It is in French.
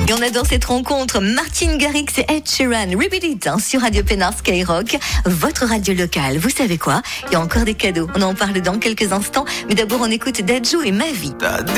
Et on adore cette rencontre. Martin Garrix et Ed Sheeran. Repeat it sur Radio Pénard Skyrock, votre radio locale. Vous savez quoi? Il y a encore des cadeaux. On en parle dans quelques instants. Mais d'abord, on écoute Dadju et Ma Vie.